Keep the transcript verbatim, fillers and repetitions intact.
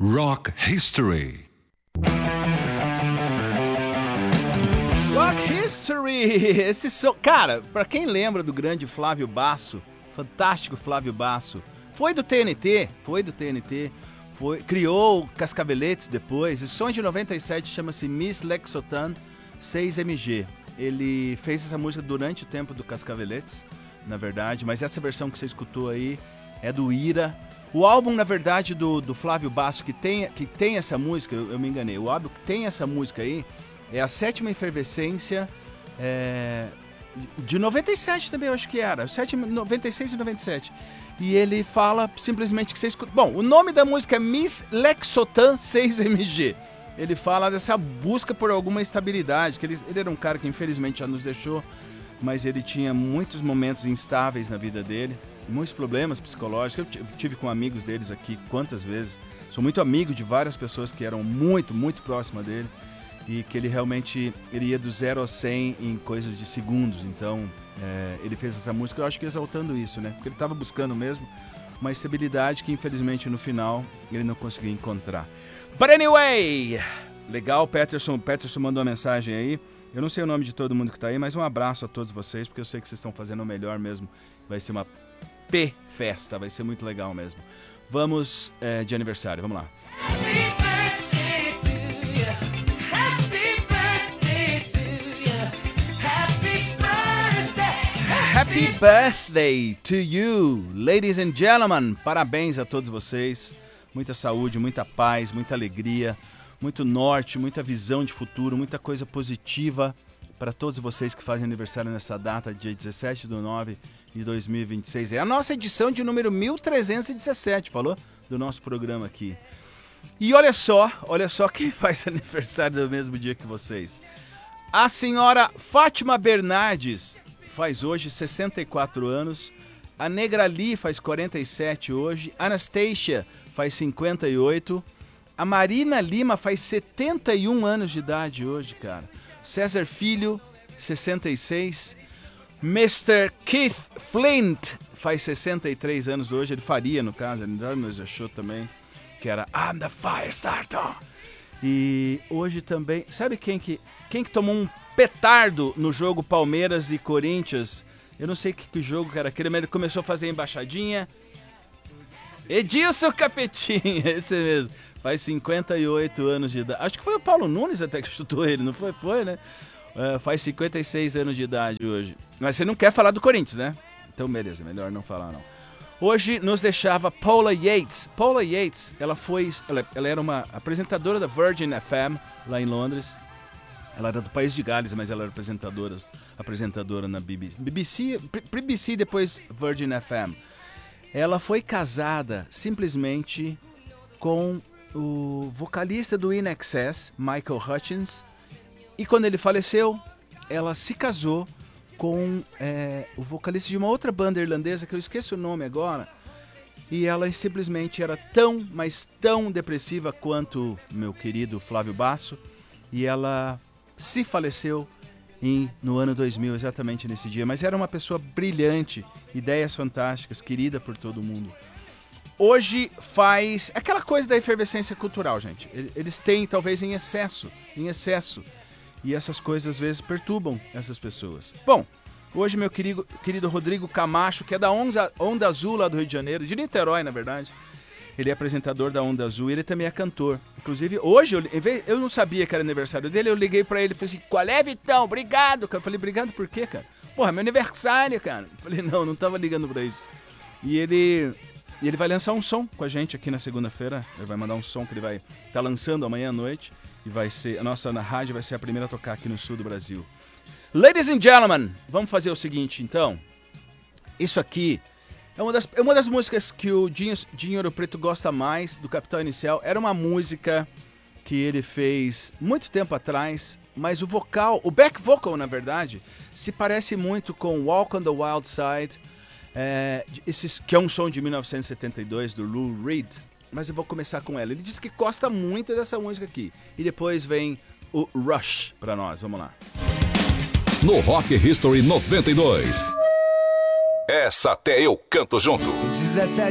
Rock History. Rock History! Esse som... Cara, pra quem lembra do grande Flávio Basso, fantástico Flávio Basso, foi do T N T, foi do T N T, foi, criou Cascaveletes depois. Esse som de noventa e sete chama-se Miss Lexotan seis M G. Ele fez essa música durante o tempo do Cascaveletes, na verdade, mas essa versão que você escutou aí é do Ira. O álbum, na verdade, do, do Flávio Basso, que tem, que tem essa música, eu, eu me enganei, o álbum que tem essa música aí é a Sétima Efervescência, é, de noventa e sete também, eu acho que era, noventa e seis e noventa e sete. E ele fala simplesmente que você escuta... Bom, o nome da música é Miss Lexotan seis M G. Ele fala dessa busca por alguma estabilidade, que ele, ele era um cara que infelizmente já nos deixou, mas ele tinha muitos momentos instáveis na vida dele, muitos problemas psicológicos. Eu tive com amigos deles aqui quantas vezes. Sou muito amigo de várias pessoas que eram muito, muito próximas dele e que ele realmente ele ia do zero a cem em coisas de segundos. Então, é, ele fez essa música, eu acho que exaltando isso, né? Porque ele estava buscando mesmo uma estabilidade que, infelizmente, no final, ele não conseguiu encontrar. But anyway, legal, Peterson, Peterson mandou uma mensagem aí. Eu não sei o nome de todo mundo que está aí, mas um abraço a todos vocês, porque eu sei que vocês estão fazendo o melhor mesmo. Vai ser uma P-festa, vai ser muito legal mesmo. Vamos é, de aniversário, vamos lá. Happy birthday to you, ladies and gentlemen. Parabéns a todos vocês. Muita saúde, muita paz, muita alegria, muito norte, muita visão de futuro, muita coisa positiva para todos vocês que fazem aniversário nessa data, dia dezessete de nove de dois mil e vinte e seis. É a nossa edição de número mil trezentos e dezessete, falou? Do nosso programa aqui. E olha só, olha só quem faz aniversário no mesmo dia que vocês. A senhora Fátima Bernardes faz hoje sessenta e quatro anos. A Negrali faz quarenta e sete hoje. Anastasia faz cinquenta e oito. A Marina Lima faz setenta e um anos de idade hoje, cara. César Filho, sessenta e seis. mister Keith Flint faz sessenta e três anos hoje. Ele faria, no caso, ele nos achou também, que era I'm the Firestarter. E hoje também, sabe quem que, quem que tomou um petardo no jogo Palmeiras e Corinthians? Eu não sei que, que jogo que era aquele, mas ele começou a fazer embaixadinha. Edilson Capetinha, esse mesmo. Faz cinquenta e oito anos de idade. Acho que foi o Paulo Nunes até que chutou ele, não foi? Foi, né? Uh, faz cinquenta e seis anos de idade hoje. Mas você não quer falar do Corinthians, né? Então, beleza, melhor não falar, não. Hoje nos deixava Paula Yates. Paula Yates, ela foi... Ela, ela era uma apresentadora da Virgin F M, lá em Londres. Ela era do País de Gales, mas ela era apresentadora, apresentadora na B B C. B B C, B B C depois Virgin F M. Ela foi casada simplesmente com o vocalista do In Excess, Michael Hutchence. E quando ele faleceu, ela se casou com é, o vocalista de uma outra banda irlandesa, que eu esqueço o nome agora. E ela simplesmente era tão, mas tão depressiva quanto meu querido Flávio Basso. E ela se faleceu em, no ano dois mil, exatamente nesse dia. Mas era uma pessoa brilhante, ideias fantásticas, querida por todo mundo. Hoje faz aquela coisa da efervescência cultural, gente. Eles têm, talvez, em excesso, em excesso. E essas coisas, às vezes, perturbam essas pessoas. Bom, hoje meu querido, querido Rodrigo Camacho, que é da Onda, Onda Azul lá do Rio de Janeiro, de Niterói, na verdade. Ele é apresentador da Onda Azul e ele também é cantor. Inclusive, hoje, eu, eu não sabia que era aniversário dele, eu liguei pra ele e falei assim, qual é, Vitão? Obrigado, cara. Eu falei, obrigado por quê, cara? Porra, meu aniversário, cara. Eu falei, não, não tava ligando pra isso. E ele... E ele vai lançar um som com a gente aqui na segunda-feira. Ele vai mandar um som que ele vai estar tá lançando amanhã à noite. E vai ser, a nossa na rádio vai ser a primeira a tocar aqui no sul do Brasil. Ladies and gentlemen, vamos fazer o seguinte, então. Isso aqui é uma das, é uma das músicas que o Dinho, Dinho Ouro Preto gosta mais, do Capital Inicial. Era uma música que ele fez muito tempo atrás, mas o vocal, o back vocal, na verdade, se parece muito com Walk on the Wild Side, É, esses, que é um som de mil novecentos e setenta e dois do Lou Reed, mas eu vou começar com ela. Ele diz que gosta muito dessa música aqui. E depois vem o Rush pra nós, vamos lá. No Rock History noventa e dois. Essa até eu canto junto. dezessete